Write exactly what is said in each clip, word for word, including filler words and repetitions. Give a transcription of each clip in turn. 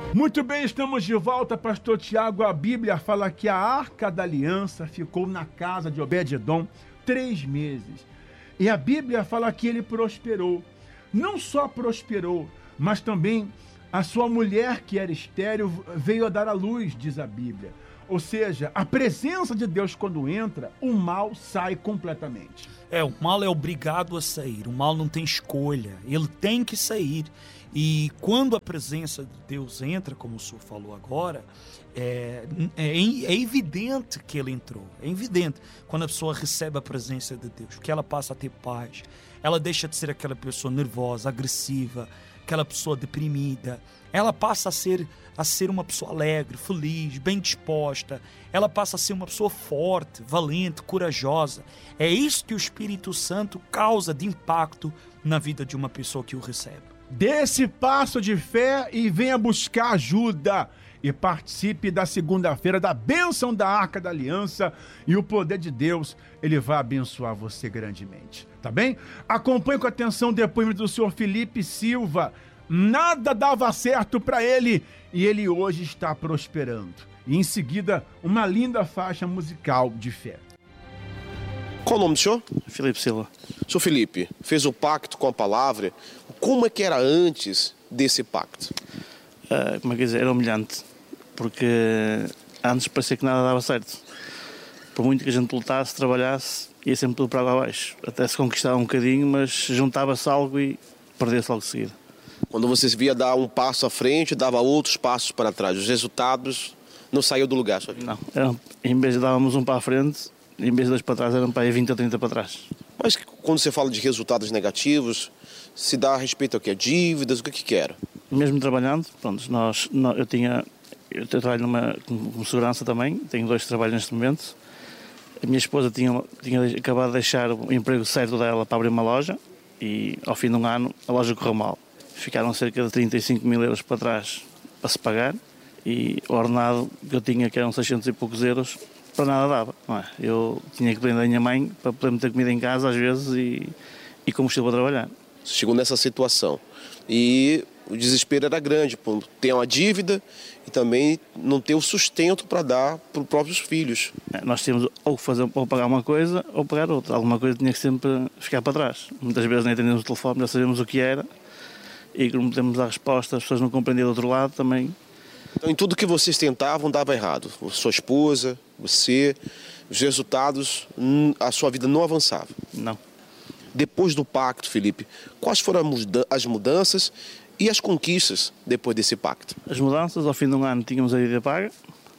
Muito bem, estamos de volta, pastor Tiago. A Bíblia fala que a Arca da Aliança ficou na casa de Obed-edom três meses. E a Bíblia fala que ele prosperou. Não só prosperou, mas também a sua mulher, que era estéril, veio a dar à luz, diz a Bíblia. Ou seja, a presença de Deus quando entra, o mal sai completamente. É, o mal é obrigado a sair, o mal não tem escolha, ele tem que sair. E quando a presença de Deus entra, como o senhor falou agora, é, é, é evidente que ele entrou, é evidente quando a pessoa recebe a presença de Deus, que ela passa a ter paz, ela deixa de ser aquela pessoa nervosa, agressiva, aquela pessoa deprimida, ela passa a ser, a ser uma pessoa alegre, feliz, bem disposta, ela passa a ser uma pessoa forte, valente, corajosa. É isso que o Espírito Santo causa de impacto na vida de uma pessoa que o recebe. Dê esse passo de fé e venha buscar ajuda. E participe da segunda-feira da bênção da Arca da Aliança. E o poder de Deus, ele vai abençoar você grandemente. Tá bem? Acompanhe com atenção o depoimento do senhor Felipe Silva. Nada dava certo para ele e ele hoje está prosperando. E em seguida, uma linda faixa musical de fé. Qual o nome do senhor? Felipe Silva. Senhor Felipe, fez o pacto com a palavra. Como é que era antes desse pacto? Uh, como é que dizer? Era humilhante. Porque antes parecia que nada dava certo. Por muito que a gente lutasse, trabalhasse, ia sempre tudo para água abaixo. Até se conquistava um bocadinho, mas juntava-se algo e perdia-se logo de seguida. Quando você via dar um passo à frente, dava outros passos para trás. Os resultados não saíam do lugar, sua vida? Não. Era, em vez de dávamos um para a frente, em vez de dois para trás, eram para aí vinte ou trinta para trás. Mas quando você fala de resultados negativos, se dá a respeito ao que? Dívidas, o que que era? Mesmo trabalhando, pronto, nós, nós, eu tinha... Eu trabalho numa, como segurança também, tenho dois trabalhos neste momento. A minha esposa tinha, tinha acabado de deixar o emprego certo dela para abrir uma loja e ao fim de um ano a loja correu mal. Ficaram cerca de trinta e cinco mil euros para trás para se pagar e o ordenado que eu tinha, que eram seiscentos e poucos euros, para nada dava. Não é? Eu tinha que prender a minha mãe para poder meter comida em casa às vezes e, e combustível para trabalhar. Chegou nessa situação e o desespero era grande, por ter uma dívida e também não ter o sustento para dar para os próprios filhos. Nós tínhamos ou fazer ou pagar uma coisa ou pagar outra. Alguma coisa tinha que sempre ficar para trás. Muitas vezes nem atendemos o telefone, já sabemos o que era e como podemos dar resposta, as pessoas não compreendiam do outro lado também. Então, em tudo que vocês tentavam dava errado. Sua esposa, você, os resultados, a sua vida não avançava. Não. Depois do pacto, Felipe, quais foram as mudanças e as conquistas depois desse pacto? As mudanças, ao fim de um ano tínhamos a dívida paga,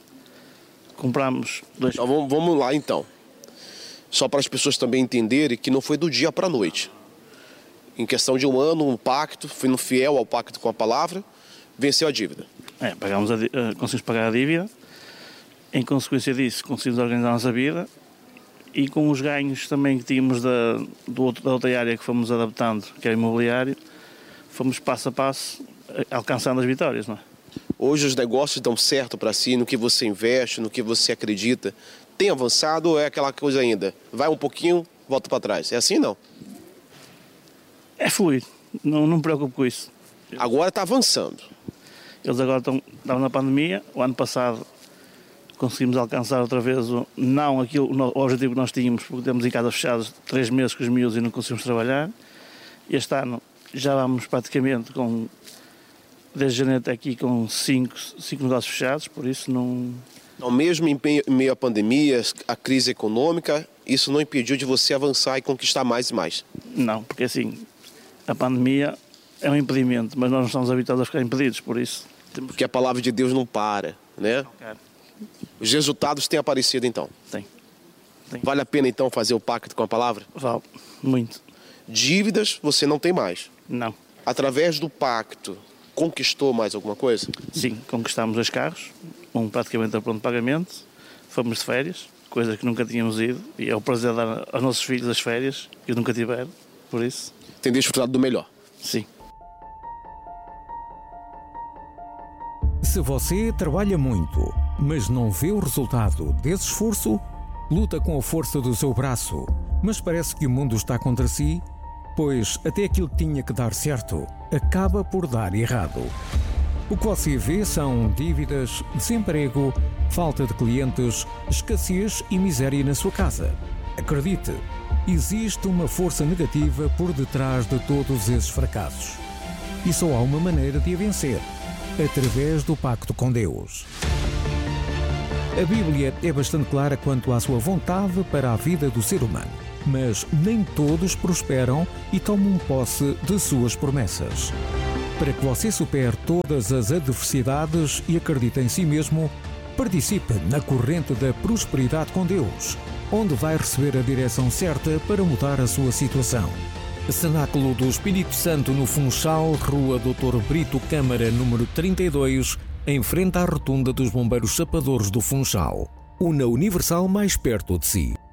comprámos dois... Então, vamos, vamos lá então, só para as pessoas também entenderem que não foi do dia para a noite. Em questão de um ano, um pacto, fui fiel ao pacto com a palavra, venceu a dívida. É, pagámos a, conseguimos pagar a dívida, em consequência disso conseguimos organizar a nossa vida e com os ganhos também que tínhamos da, do outro, da outra área que fomos adaptando, que é o imobiliário, fomos passo a passo alcançando as vitórias, não é? Hoje os negócios dão certo para si, no que você investe, no que você acredita. Tem avançado ou é aquela coisa ainda? Vai um pouquinho, volta para trás. É assim não? É fluido, não, não me preocupo com isso. Agora está avançando. Eles agora estão, estavam na pandemia, o ano passado conseguimos alcançar outra vez o, não aquilo, o objetivo que nós tínhamos, porque temos em casa fechados três meses com os miúdos e não conseguimos trabalhar. Este ano já vamos praticamente com, desde janeiro até aqui, com cinco, cinco negócios fechados, por isso não... Então, mesmo em meio à pandemia, a crise econômica, isso não impediu de você avançar e conquistar mais e mais? Não, porque assim, a pandemia é um impedimento, mas nós não estamos habituados a ficar impedidos, por isso... Temos... Porque a palavra de Deus não para, né? Não quero. Os resultados têm aparecido então? Tem. Tem. Vale a pena então fazer o pacto com a palavra? Vale, muito. Dívidas você não tem mais? Não. Através do pacto, conquistou mais alguma coisa? Sim, conquistámos dois carros, um praticamente a pronto de pagamento, fomos de férias, coisa que nunca tínhamos ido, e é o prazer de dar aos nossos filhos as férias, que eu nunca tiveram, por isso. Tem desfrutado do melhor? Sim. Se você trabalha muito, mas não vê o resultado desse esforço, luta com a força do seu braço, mas parece que o mundo está contra si, pois até aquilo que tinha que dar certo acaba por dar errado. O que você vê são dívidas, desemprego, falta de clientes, escassez e miséria na sua casa. Acredite, existe uma força negativa por detrás de todos esses fracassos. E só há uma maneira de a vencer, através do pacto com Deus. A Bíblia é bastante clara quanto à sua vontade para a vida do ser humano, mas nem todos prosperam e tomam posse de suas promessas. Para que você supere todas as adversidades e acredite em si mesmo, participe na corrente da prosperidade com Deus, onde vai receber a direção certa para mudar a sua situação. Cenáculo do Espírito Santo no Funchal, Rua doutor Brito Câmara, número trinta e dois, em frente à rotunda dos Bombeiros Chapadores do Funchal. Una Universal mais perto de si.